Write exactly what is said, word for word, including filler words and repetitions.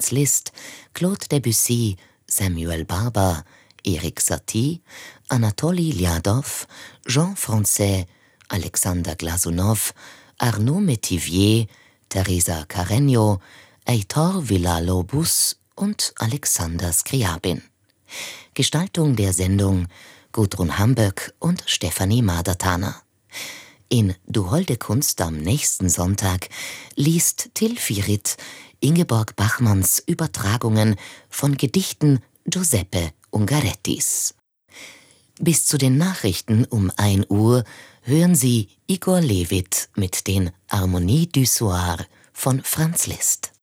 Franz Liszt, Claude Debussy, Samuel Barber, Erik Satie, Anatoli Ljadow, Jean Francais, Alexander Glasunow, Arnaud Métivier, Teresa Carreño, Heitor Villa-Lobos und Alexander Scriabin. Gestaltung der Sendung Gudrun Hamböck und Stefanie Madertaner. In Du holde Kunst am nächsten Sonntag liest Till Firit Ingeborg Bachmanns Übertragungen von Gedichten Giuseppe Ungarettis. Bis zu den Nachrichten um ein Uhr hören Sie Igor Levit mit den Harmonies du Soir von Franz Liszt.